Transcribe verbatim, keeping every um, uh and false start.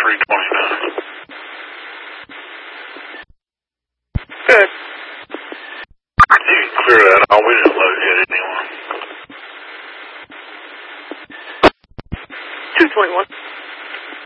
three twenty-nine. Good. You can clear that out. We didn't load yet anyway. two twenty-one.